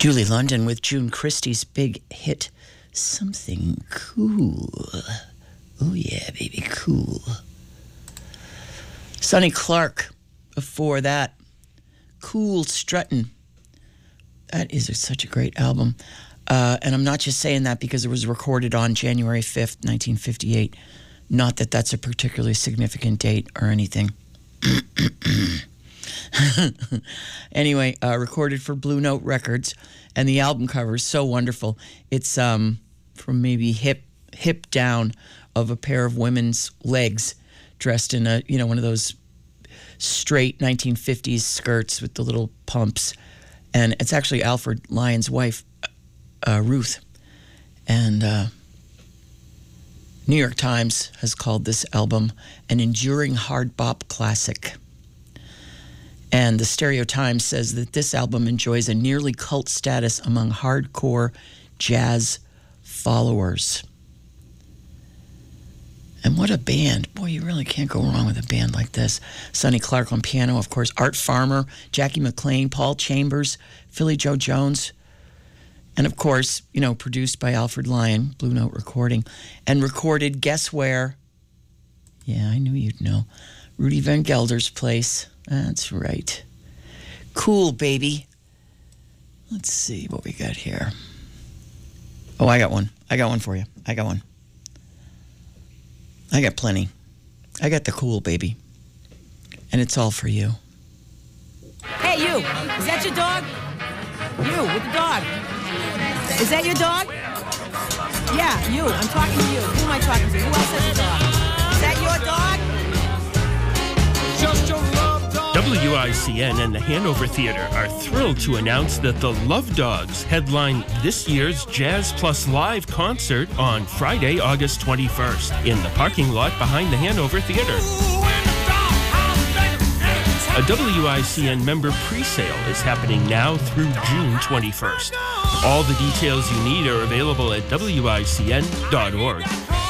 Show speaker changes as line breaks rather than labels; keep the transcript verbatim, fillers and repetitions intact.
Julie London with June Christie's big hit, Something Cool. Oh yeah, baby, cool. Sonny Clark before that, Cool Struttin'. That is a, such a great album. Uh, and I'm not just saying that because it was recorded on January fifth, nineteen fifty-eight. Not that that's a particularly significant date or anything. Anyway, uh, recorded for Blue Note Records, and the album cover is so wonderful. It's um, from maybe hip hip down of a pair of women's legs dressed in a, you know, one of those straight nineteen fifties skirts with the little pumps. And it's actually Alfred Lyon's wife, uh, Ruth. And uh, New York Times has called this album an enduring hard bop classic. And the Stereo Times says that this album enjoys a nearly cult status among hardcore jazz followers. And what a band. Boy, you really can't go wrong with a band like this. Sonny Clark on piano, of course, Art Farmer, Jackie McLean, Paul Chambers, Philly Joe Jones, and of course, you know, produced by Alfred Lyon, Blue Note Recording, and recorded, guess where? Yeah, I knew you'd know. Rudy Van Gelder's place. That's right. Cool, baby. Let's see what we got here. Oh, I got one. I got one for you. I got one. I got plenty. I got the cool, baby. And it's all for you.
Hey, you. Is that your dog? You, with the dog. Is that your dog? Yeah, you. I'm talking to you. Who am I talking to? Who else has a dog? Is that your dog?
Just your love dog. W I C N and the Hanover Theatre are thrilled to announce that the Love Dogs headline this year's Jazz Plus Live concert on Friday, August twenty-first in the parking lot behind the Hanover Theatre. A W I C N member pre-sale is happening now through June twenty-first. All the details you need are available at W I C N dot org.